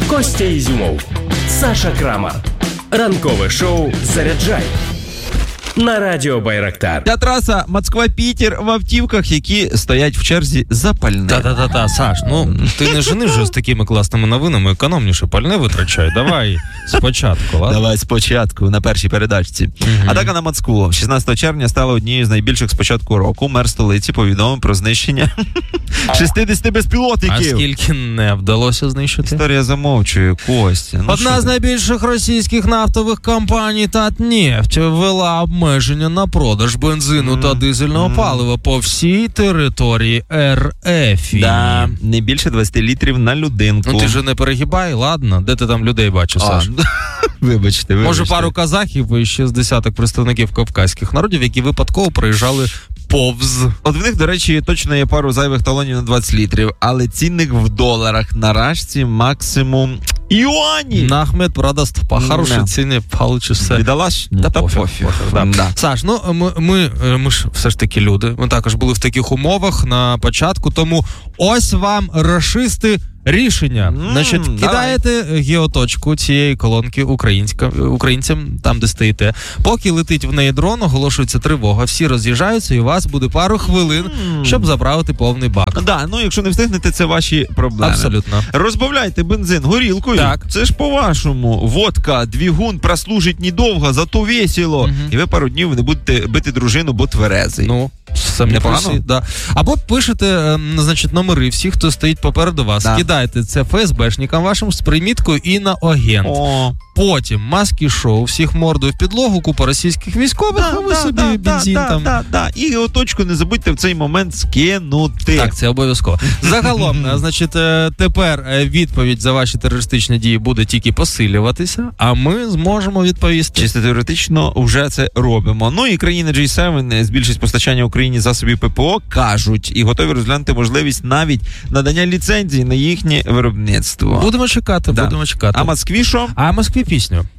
Костя Ізюмов, Саша Крамар. Ранкове шоу «Заряджай» на радіо Байрактар. Ця траса Москва-Пітер в автівках, які стоять в черзі за пальне. Та-та-та, Саш, ти не жени вже з такими класними новинами, економніше пальне витрачай. Давай спочатку, ладно? Давай спочатку, на першій передачці. Атака на Москву 16 червня стала однією з найбільших з початку року. Мер столиці повідомив про знищення 60 безпілотників. А скільки не вдалося знищити? Історія замовчує, Костя. Одна з найбільших російських нафтових компаній Татнефть ввела обмеження на продаж бензину та дизельного палива по всій території РФ. Да, не більше 20 літрів на людинку. Ти ж не перегибай, ладно? Де ти там людей бачиш, Саш? Вибачте. Може, пару казахів і ще з десяток представників кавказьких народів, які випадково проїжджали повз. От в них, до речі, точно є пару зайвих талонів на 20 літрів, але цінник в доларах на рашці максимум юані. На Ахмед продаст по хорошій ціні, получиш все. Віддалаш? Та пофіг. Да. Саш, ми ж все ж таки люди. Ми також були в таких умовах на початку, тому ось вам рашисти рішення. Значить, кидаєте геоточку цієї колонки українцям, там, де стоїте. Поки летить в неї дрон, оголошується тривога. Всі роз'їжджаються, і у вас буде пару хвилин, щоб заправити повний бак. Да, якщо не встигнете, це ваші проблеми. Абсолютно. Розбавляйте бензин горілкою. Так. Це ж по-вашому. Водка, двигун прослужить недовго, зато весело. І ви пару днів не будете бити дружину, бо тверезий. Самі плюси, да. Або пишете, номери всіх, хто стоїть попереду вас. Кидайте це ФСБшникам вашим з приміткою іноагент. Потім маски-шоу, всіх мордою в підлогу, купа російських військових, а ви собі бензин там. І геоточку не забудьте в цей момент скинути. Так, це обов'язково. Загалом, тепер відповідь за ваші терористичні дії буде тільки посилюватися, а ми зможемо відповісти. Чисто теоретично вже це робимо. І країни G7 збільшить постачання Україні засобів ППО, кажуть, і готові розглянути можливість навіть надання ліцензії на їхнє виробництво. Будемо чекати. А Москві що? А Москві пісню.